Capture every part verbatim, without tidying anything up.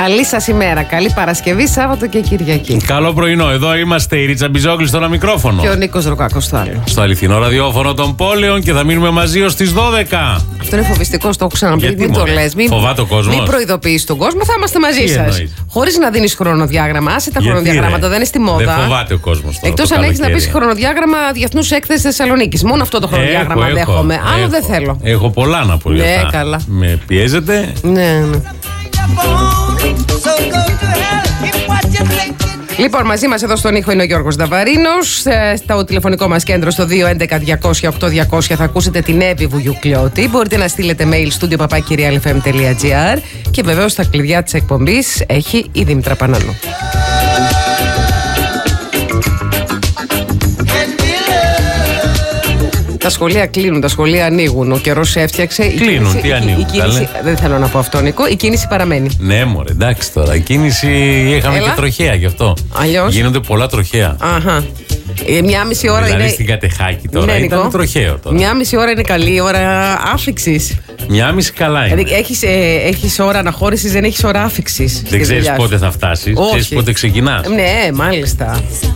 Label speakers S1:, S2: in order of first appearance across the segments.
S1: Καλή σας ημέρα. Καλή Παρασκευή, Σάββατο και Κυριακή.
S2: Καλό πρωινό. Εδώ είμαστε η Ρίτσα Μπιζόγλη στο ένα μικρόφωνο.
S1: Και ο Νίκος Ροκάκος στο άλλο.
S2: Στο αληθινό ραδιόφωνο των πόλεων και θα μείνουμε μαζί ως τις δώδεκα.
S1: Αυτό είναι φοβιστικό, το έχω ξαναπεί.
S2: Γιατί,
S1: μην το λες. Μην,
S2: φοβάται ο κόσμος.
S1: Μην προειδοποιείς τον κόσμο, θα είμαστε μαζί σας. Χωρίς να δίνεις χρονοδιάγραμμα. Άσε τα
S2: Γιατί,
S1: χρονοδιαγράμματα,
S2: ρε,
S1: δεν είναι στη μόδα.
S2: Δεν φοβάται ο κόσμος.
S1: Εκτός αν έχεις να πεις χρονοδιάγραμμα Διεθνούς Έκθεσης Θεσσαλονίκης. Μόνο αυτό το χρονοδιάγραμμα
S2: έχω,
S1: δέχομαι.
S2: έχω,
S1: Άλλο
S2: έχω,
S1: δεν θέλω.
S2: Έχω πολλά να πω για
S1: Ναι,
S2: αυτά.
S1: καλά.
S2: Με πιέζετε.
S1: Ναι, ναι. Λοιπόν, μαζί μας εδώ στον ήχο είναι ο Γιώργος Δαβαρίνος. Στο τηλεφωνικό μας κέντρο στο δύο έντεκα διακόσια οκτώ διακόσια θα ακούσετε την Εύη Βουγιουκλιώτη. Μπορείτε να στείλετε mail studio παπάκι real f m τελεία g r και βεβαίως στα κλειδιά της εκπομπής έχει η Δήμητρα Πανανού. Τα σχολεία κλείνουν, τα σχολεία ανοίγουν. Ο καιρός έφτιαξε.
S2: Κλείνουν,
S1: κίνηση,
S2: τι ανοίγουν.
S1: Η, η κίνηση, δεν θέλω να πω αυτό, Νίκο. Η κίνηση παραμένει.
S2: Ναι, μωρέ, εντάξει τώρα. Η κίνηση είχαμε
S1: Έλα.
S2: και τροχαία γι' αυτό.
S1: Αλλιώς.
S2: Γίνονται πολλά τροχαία.
S1: Αχα. Ε, μια μισή ώρα
S2: δηλαδή
S1: είναι.
S2: στην Κατεχάκη τώρα
S1: Ναι,
S2: ήταν
S1: Νικό.
S2: τροχαίο τώρα.
S1: Μια μισή ώρα είναι καλή ώρα άφηξης.
S2: Μια μισή καλά είναι.
S1: Δηλαδή έχεις, ε, έχεις ώρα αναχώρησης, δεν έχεις ώρα άφηξης.
S2: Δεν ξέρεις πότε θα φτάσεις. Ξέρεις πότε ξεκινάς.
S1: Ναι, μάλιστα.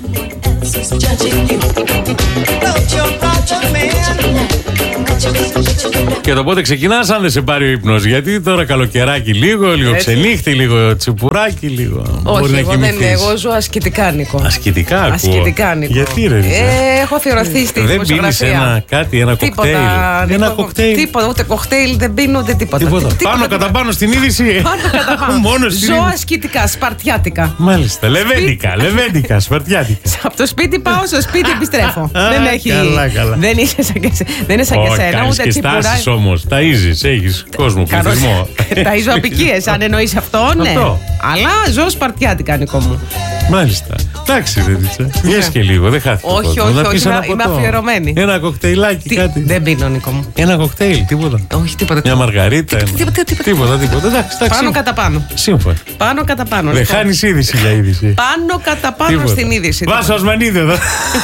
S2: Και το πότε ξεκινάς αν δεν σε πάρει ο ύπνος. Γιατί τώρα καλοκαιράκι λίγο, λίγο
S1: Έτσι.
S2: ξενύχτη, λίγο τσιπουράκι, λίγο.
S1: Όχι,
S2: μπορεί να
S1: εγώ, δεν,
S2: κοιμηθείς.
S1: εγώ ζω ασκητικά, Νίκο.
S2: Ασκητικά ακούω.
S1: Ασκητικά, Νίκο.
S2: Γιατί ρε Ρίτα?
S1: Ε, έχω αφιερωθεί στη
S2: Δεν πίνεις
S1: δημοσιογραφία.
S2: ένα κάτι, ένα
S1: Τίποτα,
S2: κοκτέιλ. Ένα
S1: Νίκο,
S2: κοκτέιλ.
S1: Τίποτα, ούτε κοκτέιλ δεν πίνω, ούτε τίποτα.
S2: Τίποτα.
S1: Τι-
S2: Πάνω
S1: τίποτα.
S2: κατά πάνω στην είδηση.
S1: Πάνω κατά πάνω.
S2: Μόνο στην
S1: Ζω
S2: είδηση.
S1: ασκητικά, σπαρτιάτικα.
S2: Μάλιστα. Λεβέντικα, λεβέντικα, σπαρτιάτικα.
S1: Από το σπίτι πάω στο σπίτι, επιστρέφω. δεν έχει.
S2: καλά, καλά.
S1: Δεν, είσαι σαν και, σε- δεν είναι σαν και
S2: Όχι,
S1: σένα,
S2: κάνεις
S1: ούτε
S2: και
S1: τσιπουρά.
S2: στάσεις όμως. Ταΐζεις, έχεις κόσμο, πληθυσμό.
S1: Ταΐζω απικίες, αν εννοείς αυτό, ναι.
S2: Αυτό.
S1: Αλλά ζω σπαρτιάτικα, Νικό μου.
S2: Μάλιστα. Εντάξει, ρε Ρίτσα. Βγες και λίγο, δεν χάθηκε.
S1: Όχι,
S2: ο κόσμος.
S1: όχι,
S2: Να
S1: όχι,
S2: πεις
S1: είμαι-
S2: ένα
S1: είμαι
S2: ποτό.
S1: αφιερωμένη.
S2: Ένα κοκτέιλάκι,
S1: Τι-
S2: κάτι.
S1: Δεν πίνω, Νικό μου.
S2: Ένα κοκτέιλ, τίποτα.
S1: Όχι, τίποτα.
S2: Μια μαργαρίτα. ένα-
S1: τίποτα, τίποτα.
S2: Τίποτα, τίποτα. Εντάξει, εντάξει.
S1: Πάνω κατά πάνω.
S2: Σύμφωνα.
S1: Πάνω κατά πάνω.
S2: Δεν
S1: Νικό.
S2: χάνεις είδηση για είδηση.
S1: Πάνω κατά πάνω
S2: Τίποτα.
S1: στην είδηση.
S2: Βάσο Ασμανίδη εδώ.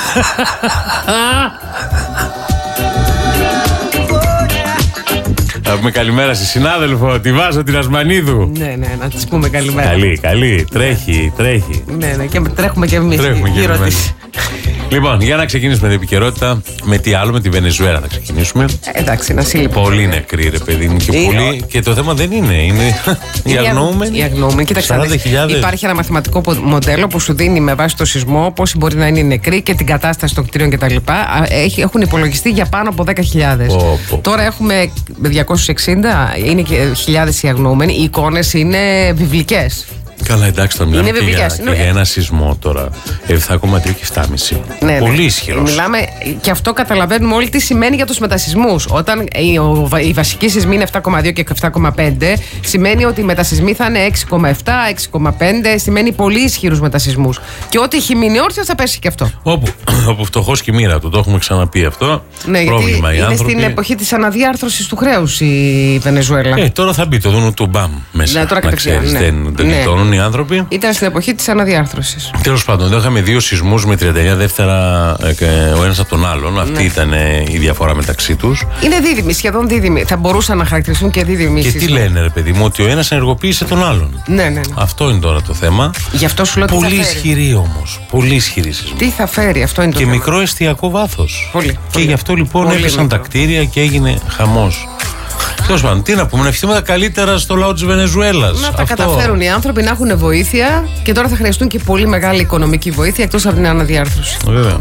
S2: Θα πούμε καλημέρα στη συνάδελφο, τη Βάσο την Ασμανίδου.
S1: Ναι, ναι, να της πούμε καλημέρα.
S2: Καλή, καλή. Τρέχει, τρέχει.
S1: Ναι, ναι, και τρέχουμε κι εμείς
S2: Τρέχουμε και
S1: γύρω
S2: εμείς.
S1: της.
S2: Λοιπόν, για να ξεκινήσουμε την επικαιρότητα, με τι άλλο, με τη Βενεζουέλα θα ξεκινήσουμε.
S1: Ε, Εντάξει, να σύλληπτο.
S2: Πολύ νεκροί, ρε παιδί μου. Και,
S1: Είναι-
S2: πολύ... και το θέμα δεν είναι. Είναι οι αγνοούμενοι.
S1: Οι αγνοούμενοι. Κοίταξε,
S2: σαράντα χιλιάδες.
S1: υπάρχει ένα μαθηματικό πο- μοντέλο που σου δίνει με βάση το σεισμό πόσοι μπορεί να είναι οι νεκροί και την κατάσταση των κτίριων κτλ. Έχουν υπολογιστεί για πάνω από δέκα χιλιάδες.
S2: Πω, πω.
S1: Τώρα έχουμε διακόσιους εξήντα, είναι και χιλιάδες οι αγνοούμενοι. Οι εικόνες είναι βιβλικές.
S2: Καλά, εντάξει, θα μιλάμε
S1: Είναι
S2: και για,
S1: βιβλικές.
S2: και για ένα σεισμό τώρα. επτά κόμμα τρία και επτά κόμμα πέντε.
S1: Ναι,
S2: Πολύ
S1: ναι.
S2: ισχυρό.
S1: Μιλάμε και αυτό καταλαβαίνουμε όλοι τι σημαίνει για τους μετασυσμούς. Όταν η, ο, η βασική σεισμή είναι επτά κόμμα δύο και επτά κόμμα πέντε, σημαίνει ότι οι μετασυσμοί θα είναι έξι κόμμα επτά, έξι κόμμα πέντε, σημαίνει πολύ ισχυρούς μετασυσμούς. Και ό,τι έχει μείνει όρθιο θα πέσει και αυτό.
S2: Όπου, όπου φτωχός και η μοίρα του, το έχουμε ξαναπεί αυτό.
S1: Ναι,
S2: Πρόβλημα
S1: γιατί
S2: οι
S1: είναι
S2: άνθρωποι.
S1: στην εποχή της αναδιάρθρωσης του χρέους η Βενεζουέλα.
S2: Ε, τώρα θα μπει το δούνο του μπαμ μέσα.
S1: Ναι, τώρα
S2: να
S1: κατευθείαν,
S2: ξέρεις,
S1: ναι.
S2: δεν, δεν
S1: Ναι.
S2: γλιτώνουν οι άνθρωποι.
S1: Ήταν στην εποχή της αναδιάρθρωσης.
S2: Τέλος πάντων, εδώ είχαμε δύο σεισμούς με τριάντα εννέα δεύτερα ε, και ο ένας από τον άλλον. Αυτή
S1: Ναι.
S2: ήταν ε, η διαφορά μεταξύ τους.
S1: Είναι δίδυμοι, σχεδόν δίδυμοι. Θα μπορούσαν να χαρακτηριστούν και δίδυμοι.
S2: Και τι
S1: σεισμοί.
S2: λένε, ρε παιδί μου, ότι ο ένας ενεργοποίησε τον άλλον.
S1: Ναι, ναι, ναι.
S2: Αυτό είναι τώρα το θέμα.
S1: Γι' αυτό σου λέω τι
S2: Πολύ
S1: θα φέρει.
S2: ισχυρή όμως. Πολύ ισχυρή σεισμή.
S1: Τι θα φέρει, αυτό είναι το
S2: Και
S1: θέμα.
S2: μικρό εστιακό βάθος.
S1: Πολύ,
S2: Και
S1: πολύ.
S2: γι' αυτό λοιπόν
S1: Πολύ
S2: έπεσαν
S1: μικρό.
S2: τα κτίρια και έγινε χαμός. Τέλος πάντων, τι να πούμε, να ευχηθούμε τα καλύτερα στο λαό της Βενεζουέλας.
S1: Να τα
S2: Αυτό.
S1: καταφέρουν οι άνθρωποι να έχουν βοήθεια και τώρα θα χρειαστούν και πολύ μεγάλη οικονομική βοήθεια εκτός από την αναδιάρθρωση.
S2: Βέβαια.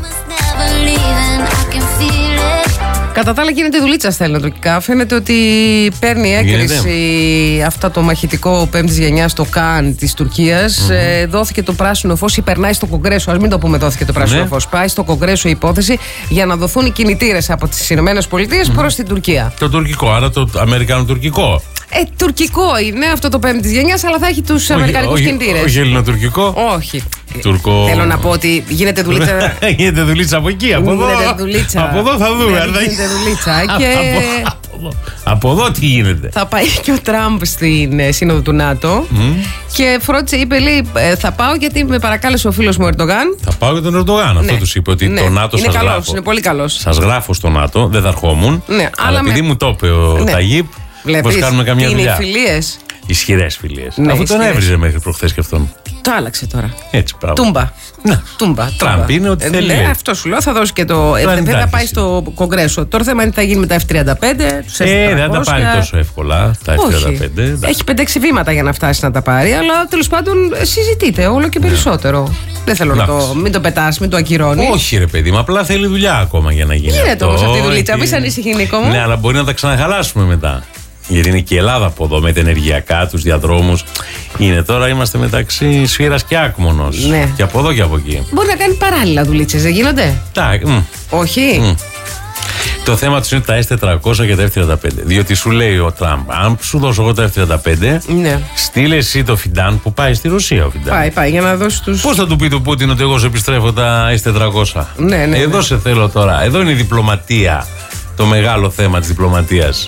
S1: Κατά τα άλλα γίνεται δουλίτσα στα ελληνοτουρκικά. Φαίνεται ότι παίρνει έγκριση αυτό το μαχητικό πέμπτης γενιάς στο Καν της Τουρκίας.
S2: Mm-hmm.
S1: Ε, δόθηκε το πράσινο φως ή περνάει στο Κογκρέσο. Ας μην το πούμε δόθηκε το πράσινο
S2: Ναι.
S1: φως. Πάει στο Κογκρέσο η υπόθεση για να δοθούν οι κινητήρες από τις Ηνωμένες Πολιτείες προς την Τουρκία.
S2: Το τουρκικό, άρα το αμερικάνο-τουρκικό.
S1: Ε, τουρκικό είναι αυτό το πέμπτης γενιάς, αλλά θα έχει τους αμερικανικούς
S2: όχι,
S1: κινητήρες.
S2: όχι ελληνοτουρκικό.
S1: Όχι.
S2: Τουρκο.
S1: Θέλω να πω ότι γίνεται δουλίτσα.
S2: Γίνεται δουλίτσα από εκεί, από εδώ.
S1: Γίνεται δουλίτσα.
S2: Από εδώ θα δούμε.
S1: Ναι,
S2: αν θα-
S1: γίνεται δουλίτσα. Και
S2: Από- από εδώ. Από εδώ τι γίνεται.
S1: θα πάει και ο Τραμπ στην ε, σύνοδο του ΝΑΤΟ. Και φρόντισε, είπε, λέει, ε, θα πάω γιατί με παρακάλεσε ο φίλος μου ο Ερντογάν.
S2: Θα πάω για τον Ερντογάν. Αυτό
S1: Ναι.
S2: τους είπε ότι
S1: Ναι.
S2: το ΝΑΤΟ
S1: είναι
S2: σας
S1: καλός,
S2: γράφω.
S1: είναι πολύ καλός.
S2: Σας γράφω στο ΝΑΤΟ, δεν θα ερχόμουν.
S1: Ναι,
S2: αλλά
S1: αλλά
S2: επειδή
S1: με-
S2: μου το είπε ο
S1: Ναι.
S2: Ταγίπ,
S1: Βλέπεις,
S2: πώς κάνουμε καμιά
S1: τι είναι
S2: δουλειά.
S1: οι φιλίες.
S2: Ισχυρές φιλίες.
S1: Ναι,
S2: Αφού τον
S1: ισχυρές.
S2: έβριζε μέχρι προχθές και αυτόν.
S1: Το άλλαξε τώρα.
S2: Έτσι, πράγμα.
S1: Τούμπα.
S2: Να.
S1: Τούμπα.
S2: Τραμπ
S1: τούμπα.
S2: είναι ό,τι
S1: Ε,
S2: θέλει,
S1: ναι,
S2: λέει.
S1: αυτό σου λέω. Θα δώσει και το. Ε,
S2: Τώρα
S1: δεν θα
S2: εντάξει.
S1: πάει στο Κογκρέσο. Τώρα θέμα είναι τι θα γίνει με τα εφ τριάντα πέντε. Τους
S2: Ε, δεν θα τα πάρει
S1: F
S2: τόσο εύκολα τα εφ τριάντα πέντε.
S1: Όχι. Έχει πέντε έξι βήματα για να φτάσει να τα πάρει, αλλά τέλος πάντων συζητείτε όλο και περισσότερο. Δεν θέλω να το.
S2: Εντάξει.
S1: Μην το πετά, μην το ακυρώνει.
S2: Όχι, ρε παιδί μου, απλά θέλει δουλειά ακόμα για να γίνει.
S1: Γίνεται
S2: αυτό.
S1: όμως αυτή η δουλίτσα,
S2: Εκεί-
S1: μη σ' ανησυχεί, Νίκο μου.
S2: Ναι, αλλά μπορεί να τα ξαναχαλάσουμε μετά. Γιατί είναι και η Ελλάδα από εδώ με τα ενεργειακά, τους διαδρόμους. Είναι τώρα, είμαστε μεταξύ Σφύρας και Άκμονος.
S1: Ναι.
S2: Και από εδώ και από εκεί.
S1: Μπορεί να κάνει παράλληλα δουλίτσες, δεν γίνονται.
S2: Τα, μ.
S1: Όχι.
S2: Μ. Το θέμα του είναι τα ες τετρακόσια και τα εφ τριάντα πέντε. Διότι σου λέει ο Τραμπ, αν σου δώσω εγώ τα εφ τριάντα πέντε,
S1: Ναι.
S2: στείλε εσύ το Φιντάν που πάει στη Ρωσία ο Φιντάν.
S1: Πάει, πάει για να δώσει τους.
S2: Πώς θα του πει του Πούτιν ότι εγώ σε επιστρέφω τα ες τετρακόσια.
S1: Ναι, ναι,
S2: Εδώ
S1: ναι.
S2: σε θέλω τώρα. Εδώ είναι η διπλωματία. Το μεγάλο θέμα της διπλωματίας.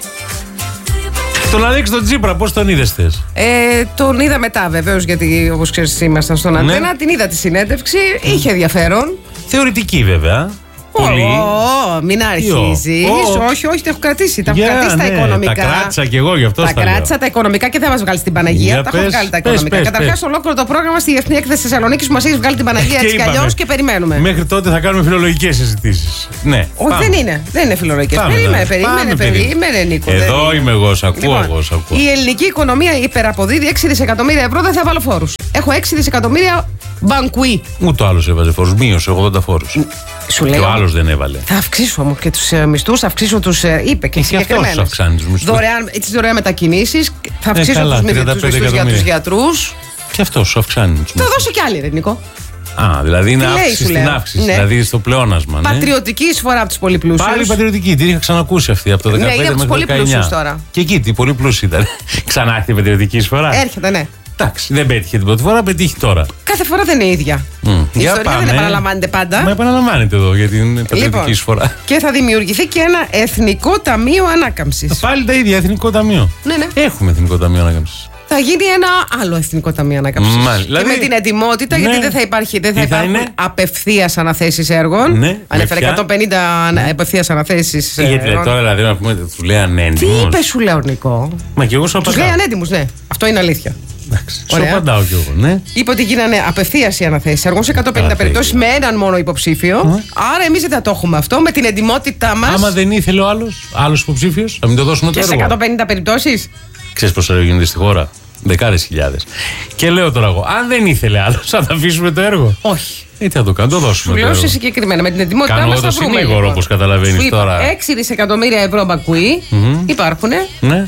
S2: Τον Αλέξη τον Τσίπρα, πώς τον είδες θες?
S1: Ε, τον είδα μετά βεβαίω, γιατί όπως ξέρεις ήμασταν στον Αντένα. Την είδα τη συνέντευξη, είχε ενδιαφέρον.
S2: Θεωρητική βέβαια.
S1: Ω,
S2: Πολύ.
S1: ω, μην αρχίζει.
S2: Ω.
S1: Όχι, όχι, τα έχω κρατήσει. Τα έχω
S2: Για,
S1: κρατήσει τα
S2: ναι,
S1: οικονομικά.
S2: τα κράτησα κι εγώ, γι' αυτό
S1: Τα
S2: στα λέω.
S1: κράτησα τα οικονομικά και δεν θα μα βγάλει την Παναγία.
S2: Για
S1: Τα έχω
S2: πες,
S1: βγάλει τα
S2: πες,
S1: οικονομικά.
S2: πες,
S1: Καταρχάς,
S2: πες.
S1: ολόκληρο το πρόγραμμα στη Διεθνή Έκθεση Θεσσαλονίκη που μα έχει βγάλει την Παναγία
S2: Και
S1: έτσι κι
S2: είπαμε,
S1: αλλιώ και περιμένουμε.
S2: Μέχρι τότε θα κάνουμε φιλολογικές συζητήσεις. Ναι.
S1: Όχι,
S2: πάμε.
S1: δεν είναι. Δεν είναι φιλολογικέ.
S2: Πάμε,
S1: Περίμενε,
S2: ναι.
S1: περίμενε,
S2: Πάμε, παιδί.
S1: περίμενε, Νίκο.
S2: Εδώ
S1: δεν
S2: είμαι εγώ, σ' ακούω
S1: Λοιπόν,
S2: εγώ, σ' ακούω.
S1: η ελληνική οικονομία υπεραποδίδει έξι δισεκατομμύρια ευρώ, δεν θα βάλω φόρου. Έχω έξι δισεκατομμύρια μπανκουί.
S2: Ούτε ο άλλος έβαζε φόρους, μείωσε ογδόντα φόρους.
S1: Σου
S2: Και
S1: λέω.
S2: ο άλλος δεν έβαλε.
S1: Θα αυξήσω όμω και του ε, μισθού, θα αυξήσω του. Ε, είπε και
S2: Και αυτός
S1: συγκεκριμένους.
S2: αυξάνει τους μισθούς.
S1: Δωρεάν, έτσι δωρεάν μετακινήσει. Θα αυξήσω
S2: καλά,
S1: τους
S2: τριάντα
S1: τους
S2: πέντε
S1: μισθούς για του
S2: εκατομμύρια.
S1: γιατρού.
S2: Και αυτός σου αυξάνει τους
S1: Θα
S2: μισθούς.
S1: δώσω κι άλλη, ρε Νίκο.
S2: Α, δηλαδή είναι
S1: Τι λέει,
S2: αύξηση
S1: σου
S2: στην
S1: λέω.
S2: αύξηση.
S1: Ναι.
S2: Δηλαδή στο πλεόνασμα. Ναι.
S1: Πατριωτική εισφορά από του πολύ πλούσιου.
S2: Πάλι πατριωτική, την είχα ξανακούσει αυτή από το
S1: Ναι,
S2: δεκαπέντε
S1: είναι από τους
S2: μέχρι
S1: πολύ
S2: δεκαεννιά.
S1: πλούσιους τώρα.
S2: Και εκεί, τι πολύ πλούσιοι ήταν. Ξανά έρχεται η πατριωτική εισφορά.
S1: Έρχεται, ναι.
S2: Εντάξει, δεν πέτυχε την πρώτη φορά, πετύχει τώρα.
S1: Κάθε φορά δεν είναι η ίδια.
S2: Μμ.
S1: Η
S2: Για
S1: ιστορία
S2: πάμε.
S1: δεν επαναλαμβάνεται πάντα.
S2: Μα επαναλαμβάνεται εδώ για την πατριωτική
S1: Λοιπόν,
S2: εισφορά.
S1: και θα δημιουργηθεί και ένα Εθνικό Ταμείο Ανάκαμψη.
S2: Πάλι τα ίδια, Εθνικό Ταμείο.
S1: Ναι, ναι.
S2: Έχουμε Εθνικό Ταμείο Ανάκαμψη.
S1: Θα γίνει ένα άλλο Εθνικό Ταμείο Ανάκαμψη.
S2: Μάλιστα.
S1: Και
S2: Δηλαδή-
S1: με την ετοιμότητα,
S2: Ναι.
S1: γιατί δεν θα, υπάρχει, δεν θα
S2: Τι θα
S1: υπάρχουν
S2: είναι?
S1: απευθεία αναθέσει έργων.
S2: Ναι.
S1: Ανέφερε
S2: Με ποια?
S1: εκατόν πενήντα απευθεία αναθέσει.
S2: Γιατί λέει τώρα, δηλαδή, να πούμε, του λέει
S1: Τι
S2: ανέντιμος.
S1: είπε, σου λέω, Νικό.
S2: Μα και εγώ σου
S1: Του λέει
S2: απαντάω.
S1: ανέντιμου, ναι. Αυτό είναι αλήθεια.
S2: Εντάξει, σου
S1: Ωραία.
S2: απαντάω κι εγώ, ναι.
S1: Είπε ότι γίνανε απευθεία οι αναθέσει έργων σε εκατόν πενήντα
S2: Καλά,
S1: περιπτώσει με έναν μόνο υποψήφιο. Άρα εμεί δεν θα το έχουμε αυτό με την ετοιμότητά μα.
S2: Άμα δεν ήθελε ο άλλο, άλλο υποψήφιο, θα μην το δώσουμε το
S1: Και σε
S2: έργο.
S1: εκατόν πενήντα περιπτώσει.
S2: Ξέρεις πόσα έργα γίνονται στη χώρα. Δεκάδες χιλιάδες. Και λέω τώρα εγώ, αν δεν ήθελε άλλο, θα τα αφήσουμε το έργο.
S1: Όχι.
S2: Ε, τι θα το κάνω, το
S1: Σου
S2: δώσουμε.
S1: λέω
S2: το
S1: σε
S2: έργο.
S1: συγκεκριμένα με την ετοιμότητά
S2: Κάνω
S1: μα
S2: εγώ
S1: θα
S2: το
S1: βρούμε.
S2: συνήγορο,
S1: λίγο.
S2: όπως καταλαβαίνεις
S1: Σου είπα,
S2: τώρα.
S1: έξι δισεκατομμύρια ευρώ μπακουί υπάρχουν.
S2: Ναι.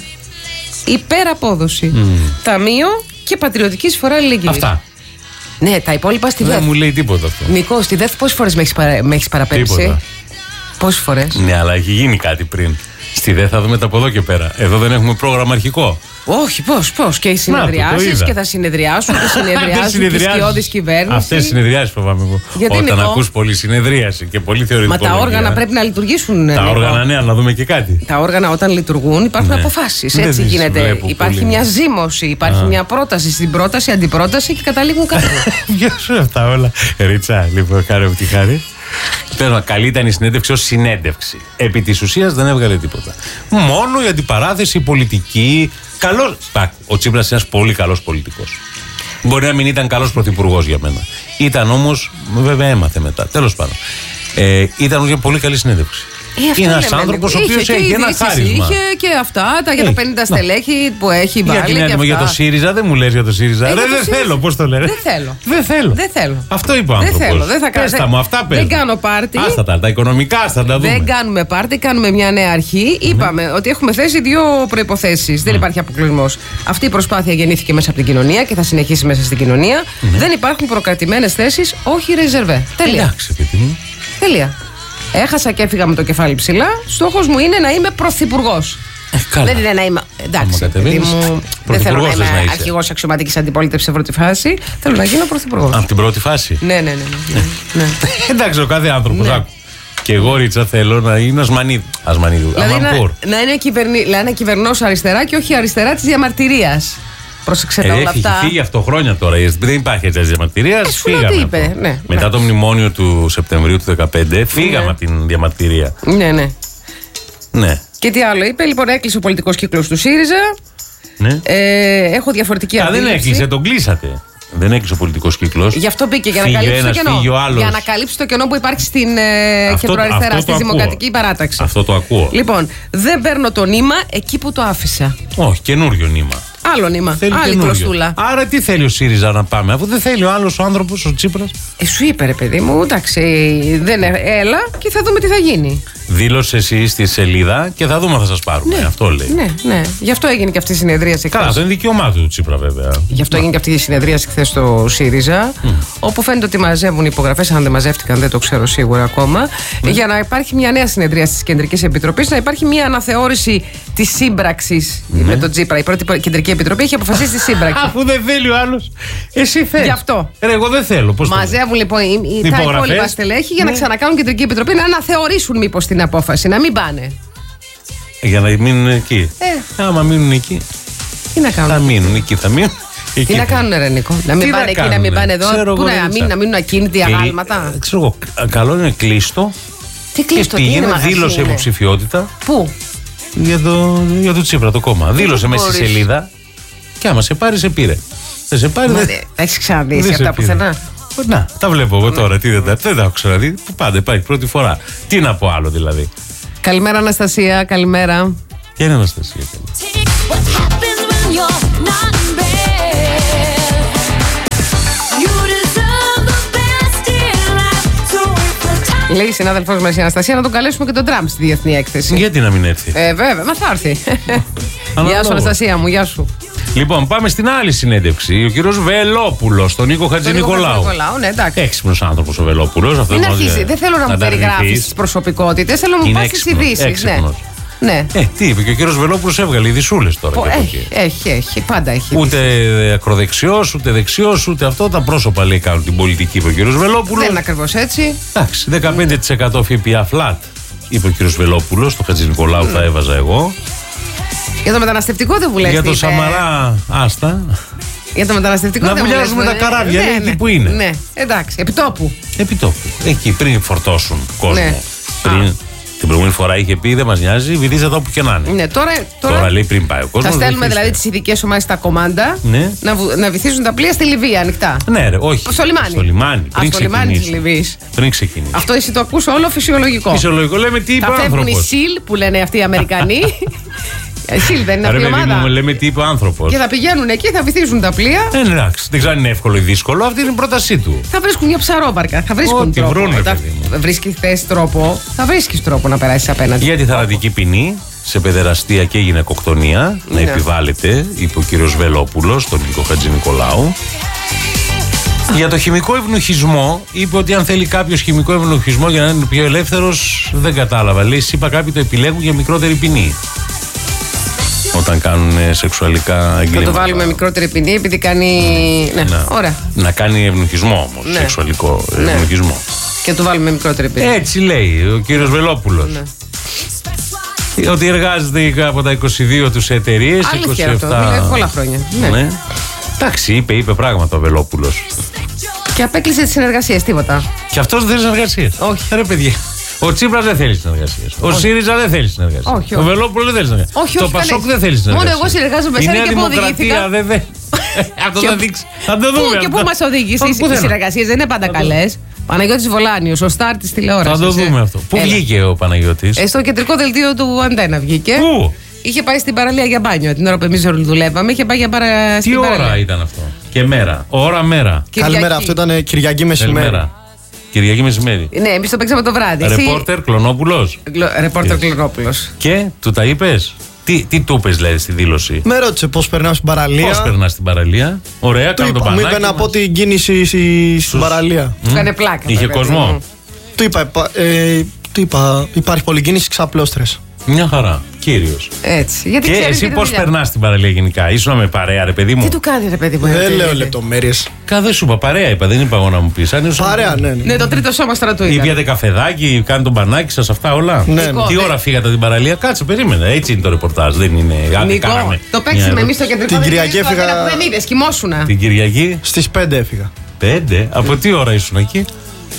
S1: Υπεραπόδοση. Ταμείο και πατριωτική εισφορά αλληλεγγύη.
S2: Αυτά.
S1: Ναι, τα υπόλοιπα στη
S2: Δεν
S1: ΔΕΘ.
S2: μου λέει τίποτα αυτό.
S1: Νικό, στη ΔΕΘ πόσε φορέ με έχει παρα... με έχεις παραπέμψει.
S2: Τίποτα.
S1: Πόσε φορέ.
S2: Ναι, αλλά έχει γίνει κάτι πριν. Στη ΔΕ θα δούμε τα από εδώ και πέρα. Εδώ δεν έχουμε πρόγραμμα αρχικό.
S1: Όχι, πώ, πώ. Και οι
S2: το
S1: συνεδριάσει
S2: είδα.
S1: και θα συνεδριάσουν και
S2: Δεν
S1: συνεδριάζουν και η σκιώδη κυβέρνηση.
S2: Αυτέ οι συνεδριάσει φοβάμαι εγώ.
S1: Γιατί,
S2: Όταν
S1: Νικό?
S2: ακούς πολύ συνεδρίαση και πολύ θεωρητικό.
S1: Μα τα όργανα πρέπει να λειτουργήσουν.
S2: Τα
S1: Νικό.
S2: όργανα, ναι, να δούμε και κάτι.
S1: Τα όργανα όταν λειτουργούν υπάρχουν
S2: Ναι.
S1: αποφάσει.
S2: Δεν
S1: Έτσι
S2: τις
S1: γίνεται.
S2: βλέπω
S1: Υπάρχει
S2: πολύ.
S1: μια ζήμωση, υπάρχει μια πρόταση στην πρόταση, αντιπρόταση και καταλήγουν κάπου.
S2: Ποιο σου αυτά όλα. Ρίτσα, λοιπόν, χάρη από τη χάρη. Πέρα, καλή ήταν η συνέντευξη ως συνέντευξη. Επί της ουσίας δεν έβγαλε τίποτα. Μόνο η αντιπαράθεση, η πολιτική. Καλός. Πα, ο Τσίπρας είναι ένας πολύ καλός πολιτικός. Μπορεί να μην ήταν καλός πρωθυπουργός για μένα. Ήταν όμως, βέβαια έμαθε μετά. Τέλος πάντων. Ε, ήταν όμως μια πολύ καλή συνέντευξη.
S1: Ε, αυτό
S2: είναι ένας
S1: λέμε,
S2: άνθρωπος ο
S1: Νίκο.
S2: οποίος
S1: Είχε και
S2: έχει
S1: η
S2: ένα
S1: διοίκηση,
S2: χάρισμα.
S1: Είχε και αυτά, τα για τα
S2: Έχει.
S1: πενήντα
S2: Να.
S1: στελέχη που έχει
S2: Για
S1: βάλει.
S2: την
S1: και
S2: έτοιμο για
S1: αυτά.
S2: το ΣΥΡΙΖΑ, δεν μου λες για το ΣΥΡΙΖΑ.
S1: Ε,
S2: Ρε,
S1: για το
S2: δεν
S1: ΣΥΡΙΖΑ.
S2: θέλω, πώς το λένε.
S1: Δεν θέλω.
S2: Δεν θέλω.
S1: Δεν θέλω.
S2: Αυτό είπε ο
S1: Δεν
S2: άνθρωπος.
S1: θέλω, δεν θα κάνω.
S2: Πες τα μου, αυτά πες
S1: Δεν
S2: μου.
S1: κάνω πάρτι.
S2: Άστα τα, τα οικονομικά, άστα τα δούμε.
S1: Δεν κάνουμε πάρτι, κάνουμε μια νέα αρχή. Είπαμε ότι έχουμε θέσει δύο προϋποθέσεις. Δεν υπάρχει αποκλεισμός. Αυτή η προσπάθεια γεννήθηκε μέσα από την κοινωνία και θα συνεχίσει μέσα στην κοινωνία. Δεν υπάρχουν προκρατημένες θέσεις, όχι ρεζερβέ. Τέλεια.
S2: Εντάξει, παιδί μου.
S1: Τέλεια. Έχασα και έφυγα με το κεφάλι ψηλά. Στόχος μου είναι να είμαι πρωθυπουργός.
S2: Ε, καλά.
S1: Δεν είναι να είμαι. Εντάξει,
S2: Άμα
S1: παιδί
S2: κατεβαίνεις,
S1: μου. Δεν θέλω να
S2: πρωθυπουργός θες
S1: είμαι
S2: να είσαι.
S1: αρχηγός αξιωματικής αντιπολίτευσης σε πρώτη φάση. Θέλω να γίνω πρωθυπουργός.
S2: Από την πρώτη φάση.
S1: Ναι, ναι, ναι. ναι, ναι.
S2: Εντάξει, ο κάθε άνθρωπος.
S1: Ναι.
S2: άκου. Και εγώ, Ρίτσα, θέλω να είναι ασμανίδου. Ασμανίδου.
S1: Δηλαδή να,
S2: Αμανπούρ.
S1: να είναι κυβερνή, δηλαδή να κυβερνός αριστερά και όχι αριστερά της διαμαρτυρίας. Πρόσεξε τα
S2: Ε,
S1: όλα
S2: έχει
S1: αυτά.
S2: φύγει αυτό χρόνια τώρα. Δεν υπάρχει έτσι διαμαρτυρία.
S1: Ε, σου λέω τι
S2: Φύγαμε.
S1: είπε,
S2: από-
S1: ναι,
S2: Μετά το
S1: εντάξει.
S2: μνημόνιο του Σεπτεμβρίου του δεκαπέντε, φύγαμε
S1: Ναι.
S2: από την διαμαρτυρία.
S1: Ναι, ναι.
S2: Ναι.
S1: Και τι άλλο είπε, λοιπόν, έκλεισε ο πολιτικός κύκλος του ΣΥΡΙΖΑ.
S2: Ναι.
S1: Ε, έχω διαφορετική
S2: Α,
S1: αντίληψη.
S2: δεν έκλεισε, τον κλείσατε. Δεν έκλεισε ο πολιτικός κύκλος.
S1: Γι' αυτό μπήκε, για να καλύψει το κενό. Για να καλύψει το κενό που υπάρχει στην ε, κεντροαριστερά, στη Δημοκρατική Παράταξη.
S2: Αυτό το ακούω.
S1: Λοιπόν, δεν παίρνω το νήμα εκεί που το άφησα.
S2: Όχι, καινούριο νήμα.
S1: Άλλο νήμα.
S2: Θέλει
S1: άλλη
S2: καινούριο.
S1: κλωστούλα.
S2: Άρα τι θέλει ο ΣΥΡΙΖΑ να πάμε, αφού δεν θέλει ο άλλος ο άνθρωπος, ο Τσίπρας.
S1: Ε, σου είπε, ρε παιδί μου, εντάξει, δεν, έλα και θα δούμε τι θα γίνει.
S2: Δήλωσε εσύ στη σελίδα και θα δούμε, θα σας πάρουμε.
S1: Ναι,
S2: αυτό λέει.
S1: Ναι, ναι. Γι' αυτό έγινε και αυτή η συνεδρίαση.
S2: Καλά, αυτό είναι δικαίωμά του Τσίπρα, βέβαια.
S1: Γι' αυτό έγινε και αυτή η συνεδρίαση χθες στο ΣΥΡΙΖΑ, mm. όπου φαίνεται ότι μαζεύουν υπογραφές, αν δεν μαζεύτηκαν, δεν το ξέρω σίγουρα ακόμα, mm. για να υπάρχει μια νέα συνεδρία της Κεντρικής Επιτροπής, να υπάρχει μια αναθεώρηση της σύμπραξης mm. με τον Τσίπρα. Η πρώτη Κεντρική Επιτροπή έχει αποφασίσει τη σύμπραξη.
S2: Αφού δεν θέλει ο άλλος, εσύ θες.
S1: Γι' αυτό.
S2: Ρε, εγώ δεν θέλω. Πώς
S1: μαζεύουν λοιπόν οι, τα υπόλοιπα στελέχη για ναι. να ξανακάνουν Κεντρική Επιτροπή, να αναθεωρήσουν μήπως την απόφαση, να μην πάνε.
S2: Για να μείνουν εκεί.
S1: Ε.
S2: Άμα μείνουν εκεί.
S1: Τι να κάνουν.
S2: Θα μείνουν εκεί, θα μείνουν. Εκεί.
S1: Τι να κάνουν, ρε Νίκο. Να μην πάνε εκεί, να μην πάνε εδώ. Πού να, μην, να μείνουν ακίνητοι αγάλματα.
S2: Ξέρω εγώ, καλό είναι κλείστο.
S1: Τι κλείστο,
S2: τι είναι, δήλωσε υποψηφιότητα.
S1: Πού?
S2: Για το, για το Τσίπρα το κόμμα. Δήλωσε μέσα στη σελίδα. Και άμα σε πάρει, σε πήρε. Δεν σε πάρει, δεν.
S1: Έχει ξαναδεί αυτά πουθενά.
S2: Να, τα βλέπω εγώ τώρα. Τι, δεν, τα, δεν τα έχω ξαναδεί. Πάντα υπάρχει πρώτη φορά. Τι να πω άλλο δηλαδή.
S1: Καλημέρα, Αναστασία. Καλημέρα.
S2: Ποια είναι η Αναστασία?
S1: Λέει η συνάδελφός μας η Αναστασία να τον καλέσουμε και τον Τραμπ στη διεθνή έκθεση.
S2: Γιατί να μην έρθει?
S1: Ε, βέβαια, μα θα έρθει. Γεια σου, Αναστασία μου, γεια σου.
S2: Λοιπόν, πάμε στην άλλη συνέντευξη. Ο κύριος Βελόπουλος, τον Νίκο Χατζηνικολάου.
S1: Ναι, εντάξει.
S2: Έξυπνος άνθρωπος ο Βελόπουλος.
S1: Μην αρχίσει, δεν θέλω να μου περιγράφεις τις προσωπικότητες, θέλω να μου πας τις ειδήσεις. Ναι.
S2: Ε, τι είπε και ο κύριος Βελόπουλος, έβγαλε ειδισούλες τώρα.
S1: Πω, έχει, έχει, έχει, πάντα έχει.
S2: Ούτε ακροδεξιός, ούτε δεξιός, ούτε αυτό. Τα πρόσωπα λέει κάνουν την πολιτική, είπε ο κύριος Βελόπουλος.
S1: Δεν είναι ακριβώς έτσι.
S2: Εντάξει, δεκαπέντε τοις εκατό ΦΠΑ flat, είπε ο κύριος Βελόπουλος. Το Χατζηνικολάου θα έβαζα εγώ.
S1: Για το μεταναστευτικό δεν βουλεύει.
S2: Για το Σαμαρά, άστα.
S1: Για το μεταναστευτικό
S2: να βουλιάζουμε τα καράβια, ναι, λέει, ναι, εκεί που είναι.
S1: Ναι, εντάξει, επιτόπου.
S2: Επιτόπου. Εκεί πριν φορτώσουν κόσμο.
S1: Ναι.
S2: Πριν. Την προηγούμενη φορά είχε πει δεν μας νοιάζει, βυθίζεται όπου και να είναι.
S1: Ναι, τώρα, τώρα,
S2: τώρα λέει πριν πάει ο κόσμος.
S1: Θα στέλνουμε δηλαδή τις ειδικές ομάδες στα κομμάντα,
S2: ναι,
S1: να, να βυθίζουν τα πλοία στη Λιβύη ανοιχτά.
S2: Ναι, ρε, όχι.
S1: Στο λιμάνι.
S2: Στο λιμάνι. Πριν
S1: στο λιμάνι της Λιβύης.
S2: Πριν ξεκινήσει.
S1: Αυτό εσύ το ακούς όλο φυσιολογικό.
S2: Φυσιολογικό, λέμε τι είπε ο άνθρωπος.
S1: Θα φεύγουν οι ΣΥΛ που λένε αυτοί οι Αμερικανοί. ΣΥΛ δεν είναι αυτή η ομάδα.
S2: Μου λέμε τι είπε ο άνθρωπος.
S1: Και θα πηγαίνουν εκεί, θα βυθίζουν τα πλοία.
S2: Ε, εντάξει, δεν ξέρω αν είναι εύκολο ή δύσκολο, αυτή είναι η πρότασή του.
S1: Θα βρίσκουν μια ψαρόπαρκα. Θα βρίσκουν
S2: Ό,τι
S1: τρόπο.
S2: βρούνε,
S1: Θα βρίσκει θες τρόπο. Θα βρίσκει τρόπο να περάσει απέναντι.
S2: Για τη θανατική ποινή σε παιδεραστία και γυναικοκτονία να
S1: ναι.
S2: επιβάλλεται, είπε ο κύριος Βελόπουλος, τον Νίκο Χατζηνικολάου. Για το χημικό ευνουχισμό, είπε ότι αν θέλει κάποιος χημικό ευνουχισμό για να είναι πιο ελεύθερος, δεν κατάλαβα. Λέει, είπα κάποιοι το επιλέγουν για μικρότερη ποινή. Όταν κάνουν σεξουαλικά εγκλήματα.
S1: Να το βάλουμε μικρότερη ποινή επειδή κάνει. Ναι,
S2: να,
S1: ωραία.
S2: Να κάνει ευνουχισμό όμως. Ναι. Σεξουαλικό ναι. ευνουχισμό.
S1: Και το βάλουμε μικρότερη ποινή.
S2: Έτσι λέει ο κύριος Βελόπουλος. Ναι. Ότι εργάζεται από τα είκοσι δύο τους εταιρείες.
S1: Αλήθεια αυτό. Μιλάει πολλά χρόνια. Ναι.
S2: ναι. Εντάξει, είπε, είπε πράγματα ο Βελόπουλος.
S1: Και απέκλεισε τις συνεργασίες, τίποτα.
S2: Και αυτός δεν θέλει συνεργασίες.
S1: Όχι.
S2: Ρε παιδιά. Ο Τσίπρας δεν θέλει συνεργασίες. Ο ΣΥΡΙΖΑ δεν θέλει συνεργασίες.
S1: Όχι, όχι.
S2: Ο Βελόπουλος δεν θέλει συνεργασίες.
S1: Όχι,
S2: το
S1: όχι,
S2: ΠΑΣΟΚ
S1: κανείς.
S2: δεν θέλει συνεργασίες.
S1: Μόνο εγώ συνεργάζομαι με
S2: σένα
S1: και που οδηγήθηκα.
S2: Δεν δε... Αυτό θα δείξει. Θα το δούμε.
S1: Και πού μας οδήγησε οι συνεργασίες, δεν είναι πάντα καλές. Παναγιώτης Βολάνιος, ο στάρ της τηλεόρασης.
S2: Θα το δούμε αυτό. Πού βγήκε ο Παναγιώτης?
S1: Στο κεντρικό δελτίο του Αντένα βγήκε.
S2: Πού?
S1: Είχε πάει στην παραλία για μπάνιο την ώρα που εμείς δουλεύαμε. Είχε πάει για παρα...
S2: Τι ώρα παραλία. Ήταν αυτό? Και μέρα. Ώρα μέρα.
S3: Καλημέρα, αυτό ήταν Κυριακή μεσημέρι.
S2: Κυριακή μεσημέρι.
S1: Ναι, εμείς το παίξαμε το βράδυ.
S2: Ρεπόρτερ Κλωνόπουλος.
S1: Ρεπόρτερ Κλωνόπουλος.
S2: Και του τα είπες? Τι, τι του είπες δηλαδή στη δήλωση?
S3: Με ρώτησε πώς περνάω στην παραλία.
S2: Πώς περνάς στην παραλία? Ωραία, κάνω το πανάκι.
S3: Μου είπε να πω την κίνηση στην παραλία.
S1: Του έκανε πλάκα.
S2: Είχε κόσμο?
S3: Του είπα, ε, του είπα, υπάρχει πολλή κίνηση, ξαπλώστρες.
S2: Μια χαρά. Κύριος.
S1: Έτσι. Γιατί
S2: και εσύ πώς περνάς την παραλία γενικά? Ήσουν με παρέα, ρε παιδί μου?
S1: Τι του κάνει, ρε παιδί μου?
S3: Δεν λέω λεπτομέρειες.
S2: Κάθε σου είπα, παρέα είπα, δεν είπα εγώ να μου πεις.
S3: Παρέα, ναι, ναι.
S1: Ναι, το τρίτο σώμα τώρα του
S2: είπα. Ή πιάτε καφεδάκι, κάνει τον πανάκι σας, αυτά όλα.
S3: Ναι, ναι.
S2: Τι ώρα φύγατε την παραλία? Κάτσε, περίμενε. Έτσι είναι το ρεπορτάζ. Δεν είναι.
S1: Νικό, το παίξαμε εμείς στο κεντρικό.
S3: Την Κυριακή έφυγα.
S1: Δεν είδες, κοιμόσουνα.
S2: Την Κυριακή.
S3: Στις πέντε έφυγα.
S2: Πέντε? Από τι ώρα ήσουν εκεί?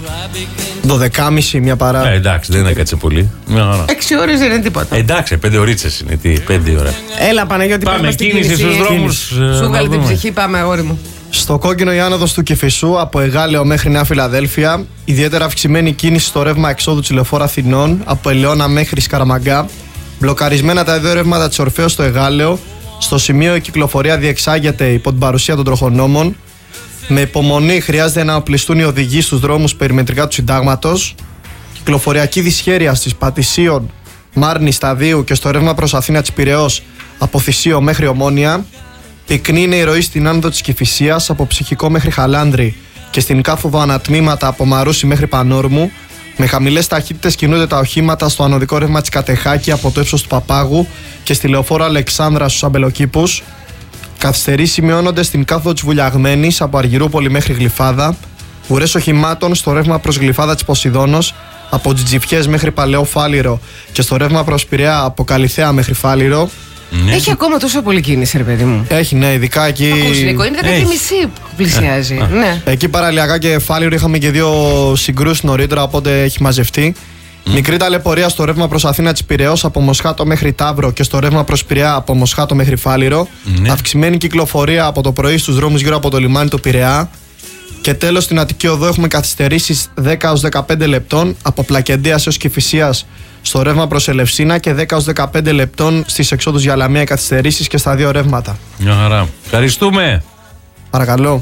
S3: δώδεκα και μισή μια παρά.
S2: Ε, εντάξει, δεν έκατσε πολύ. Μια χαρά.
S1: Έξι ώρες δεν είναι τίποτα.
S2: Ε, εντάξει, πέντε ωρίτσες είναι. Τι, πέντε ώρα.
S1: Έλα, Παναγιώτη,
S2: Πάμε, κίνηση στους δρόμους.
S1: Σου βγάλει την ψυχή, πάμε, αγόρι μου.
S3: Στο κόκκινο η άνοδος του Κηφισού από Εγάλεο μέχρι Νέα Φιλαδέλφια. Ιδιαίτερα αυξημένη κίνηση στο ρεύμα εξόδου της Λεωφόρου Αθηνών από Ελαιώνα μέχρι Σκαραμαγκά. Μπλοκαρισμένα τα δύο ρεύματα της Ορφέως στο Εγάλεο. Στο σημείο η κυκλοφορία διεξάγεται υπό την παρουσία των τροχονόμων. Με υπομονή χρειάζεται να οπλιστούν οι οδηγοί στους δρόμους περιμετρικά του Συντάγματος. Κυκλοφοριακή δυσχέρεια στις Πατησίων, Μάρνη, Σταδίου και στο ρεύμα προς Αθήνα της Πειραιώς από Θησίο μέχρι Ομόνια. Πυκνή είναι η ροή στην άνοδο της Κηφισίας από Ψυχικό μέχρι Χαλάνδρη και στην κάθοδο ανατμήματα από Μαρούσι μέχρι Πανόρμου. Με χαμηλές ταχύτητες κινούνται τα οχήματα στο ανωδικό ρεύμα της Κατεχάκη από το ύψος του Παπάγου και στη Λεωφόρο Αλεξάνδρα στους Αμπελοκήπους. Καθυστερήσεις σημειώνονται στην κάθοδο της Βουλιαγμένης από Αργυρούπολη μέχρι Γλυφάδα. Ουρές οχημάτων στο ρεύμα προς Γλυφάδα της Ποσειδώνος από Τζιτζιφιές μέχρι Παλαιό Φάληρο και στο ρεύμα προς Πειραιά από Καλιθέα μέχρι Φάληρο.
S2: Ναι.
S1: Έχει ακόμα τόσο πολύ κίνηση, ρε παιδί μου.
S3: Έχει, ναι, ειδικά εκεί.
S1: Ακούς, Νίκο, είναι δέκα και μισή που πλησιάζει. Ναι.
S3: Εκεί παραλιακά και Φάληρο είχαμε και δύο συγκρούσεις νωρίτερα, οπότε έχει μαζευτεί. Mm. Μικρή ταλαιπωρία στο ρεύμα προς Αθήνα της Πειραιώς από Μοσχάτο μέχρι Ταύρο και στο ρεύμα προς Πειραιά από Μοσχάτο μέχρι Φάληρο. Mm. Αυξημένη κυκλοφορία από το πρωί στους δρόμους γύρω από το λιμάνι του Πειραιά. Και τέλος στην Αττική Οδό έχουμε καθυστερήσεις δέκα έως δεκαπέντε λεπτών από Πλακεντίας έως Κηφισίας στο ρεύμα προς Ελευσίνα και δέκα έως δεκαπέντε λεπτών στις εξόδους για Λαμία καθυστερήσεις και στα δύο ρεύματα.
S2: Μια χαρά. Ευχαριστούμε.
S3: Παρακαλώ.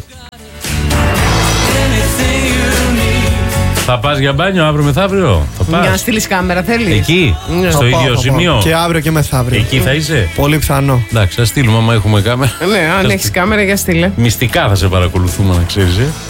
S2: Θα πας για μπάνιο αύριο μεθαύριο? Θα πας?
S1: Για να στείλεις κάμερα θέλεις?
S2: Εκεί,
S1: Ναι.
S2: στο
S3: Θα
S2: ίδιο
S3: πάω, θα
S2: σημείο.
S3: πάω. Και αύριο και μεθαύριο.
S2: Εκεί θα είσαι?
S3: Πολύ πιθανό.
S2: Εντάξει, θα στείλουμε άμα έχουμε κάμερα.
S1: Ναι, αν έχεις κάμερα για στείλε.
S2: Μυστικά θα σε παρακολουθούμε, να ξέρεις. Ε.